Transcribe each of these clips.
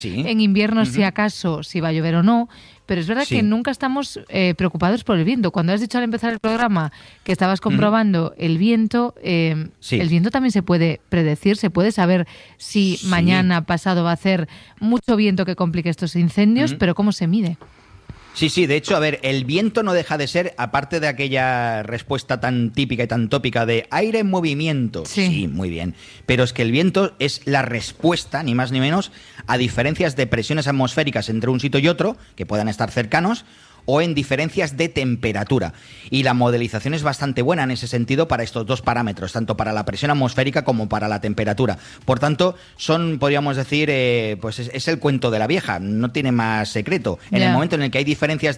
Sí. En invierno, si acaso, si va a llover o no. Pero es verdad Sí. que nunca estamos preocupados por el viento. Cuando has dicho al empezar el programa que estabas comprobando el viento, Sí. el viento también se puede predecir, se puede saber si Sí. mañana, pasado va a hacer mucho viento que complique estos incendios, pero ¿cómo se mide? Sí, de hecho, a ver, el viento no deja de ser, aparte de aquella respuesta tan típica y tan tópica de aire en movimiento. Sí, muy bien. Pero es que el viento es la respuesta, ni más ni menos, a diferencias de presiones atmosféricas entre un sitio y otro, que puedan estar cercanos, o en diferencias de temperatura. Y la modelización es bastante buena en ese sentido para estos dos parámetros, tanto para la presión atmosférica como para la temperatura. Por tanto, son, podríamos decir, pues es el cuento de la vieja, no tiene más secreto. En el momento en el que hay diferencias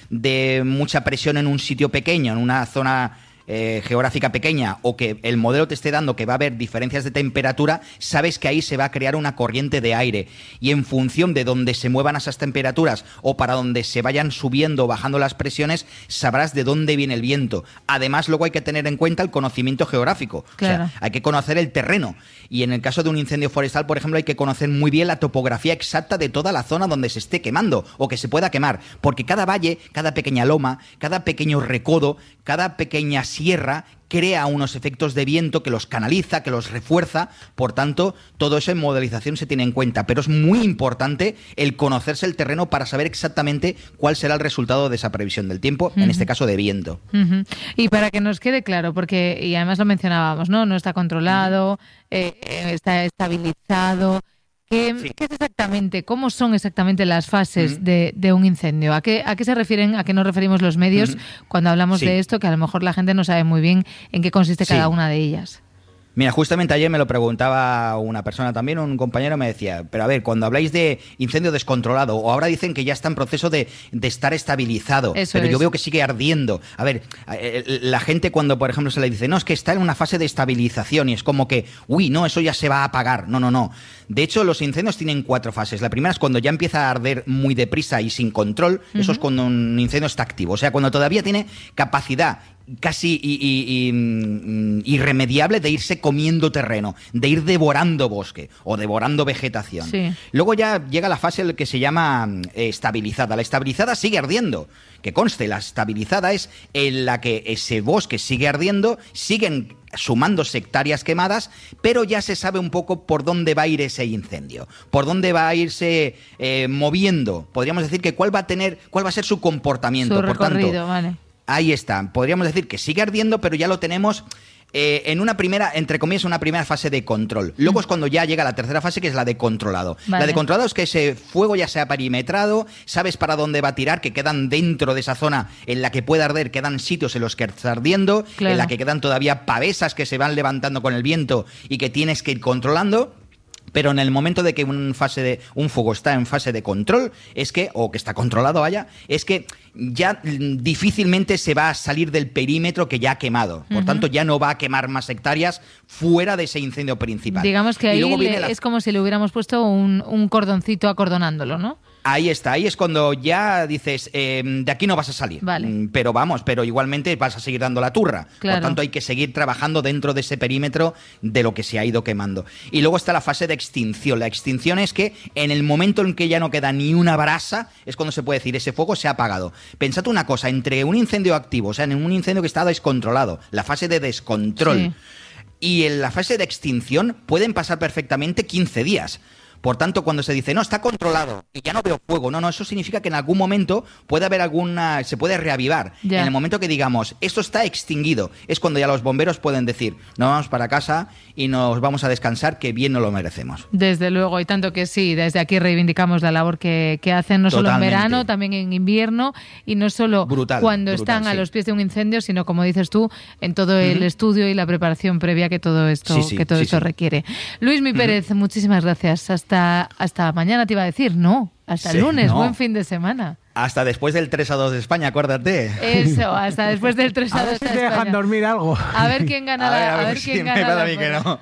de mucha presión en un sitio pequeño, en una zona geográfica pequeña, o que el modelo te esté dando que va a haber diferencias de temperatura, sabes que ahí se va a crear una corriente de aire, y en función de donde se muevan esas temperaturas o para donde se vayan subiendo o bajando las presiones, sabrás de dónde viene el viento. Además, luego hay que tener en cuenta el conocimiento geográfico. Claro. O sea, hay que conocer el terreno, y en el caso de un incendio forestal, por ejemplo, hay que conocer muy bien la topografía exacta de toda la zona donde se esté quemando o que se pueda quemar, porque cada valle, cada pequeña loma, cada pequeño recodo, cada pequeña sierra crea unos efectos de viento que los canaliza, que los refuerza. Por tanto, todo eso en modelización se tiene en cuenta, pero es muy importante el conocerse el terreno para saber exactamente cuál será el resultado de esa previsión del tiempo, en este caso de viento. Y para que nos quede claro, porque y además lo mencionábamos, no está controlado, está estabilizado. ¿Qué es exactamente, cómo son exactamente las fases de un incendio? ¿A qué se refieren, a qué nos referimos los medios cuando hablamos de esto, que a lo mejor la gente no sabe muy bien en qué consiste cada una de ellas? Mira, justamente ayer me lo preguntaba una persona también, un compañero me decía, pero a ver, cuando habláis de incendio descontrolado, o ahora dicen que ya está en proceso de estar estabilizado, pero yo veo que sigue ardiendo. A ver, la gente cuando, por ejemplo, se le dice, no, es que está en una fase de estabilización, y es como que, uy, no, eso ya se va a apagar. No. De hecho, los incendios tienen 4 fases. La primera es cuando ya empieza a arder muy deprisa y sin control. Eso es cuando un incendio está activo. O sea, cuando todavía tiene capacidad casi irremediable de irse comiendo terreno, de ir devorando bosque o devorando vegetación. Sí. Luego ya llega la fase que se llama estabilizada. La estabilizada sigue ardiendo. Que conste, la estabilizada es en la que ese bosque sigue ardiendo, siguen sumándose hectáreas quemadas, pero ya se sabe un poco por dónde va a ir ese incendio, por dónde va a irse moviendo. Podríamos decir que cuál va a ser su comportamiento. Su recorrido, vale. Ahí está. Podríamos decir que sigue ardiendo, pero ya lo tenemos en una primera, entre comillas, una primera fase de control. Luego es cuando ya llega la tercera fase, que es la de controlado. Vale. La de controlado es que ese fuego ya se ha perimetrado, sabes para dónde va a tirar, que quedan dentro de esa zona en la que puede arder, quedan sitios en los que está ardiendo, claro, en la que quedan todavía pavesas que se van levantando con el viento y que tienes que ir controlando. Pero en el momento de que un fuego está en fase de control, o que está controlado, vaya, es que ya difícilmente se va a salir del perímetro que ya ha quemado. Por tanto, ya no va a quemar más hectáreas fuera de ese incendio principal. Digamos que ahí es como si le hubiéramos puesto un cordoncito acordonándolo, ¿no? Ahí está, ahí es cuando ya dices, de aquí no vas a salir. Vale. Pero igualmente vas a seguir dando la turra. Claro. Por tanto, hay que seguir trabajando dentro de ese perímetro de lo que se ha ido quemando. Y luego está la fase de extinción. La extinción es que en el momento en que ya no queda ni una brasa, es cuando se puede decir, ese fuego se ha apagado. Pensad una cosa, entre un incendio activo, o sea, en un incendio que está descontrolado, la fase de descontrol, sí, y en la fase de extinción pueden pasar perfectamente 15 días. Por tanto, cuando se dice, no, está controlado y ya no veo fuego, no, eso significa que en algún momento puede haber se puede reavivar. Ya. En el momento que digamos, esto está extinguido, es cuando ya los bomberos pueden decir, nos vamos para casa y nos vamos a descansar, que bien nos lo merecemos. Desde luego, y tanto que sí, desde aquí reivindicamos la labor que hacen, no solo en verano, también en invierno, y no solo cuando están a los pies de un incendio, sino, como dices tú, en todo el estudio y la preparación previa que todo esto, esto requiere. Luismi Pérez, muchísimas gracias. Hasta mañana te iba a decir, no, hasta el lunes, no. Buen fin de semana. Hasta después del 3-2 de España, acuérdate. Eso, hasta después del 3-2 de España. A ver si te dejan dormir algo. A ver quién gana a ver quién gana la que no.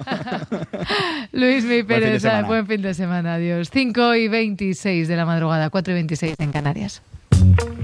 Luismi Pérez, buen fin de semana, adiós. 5:26 de la madrugada, 4:26 en Canarias.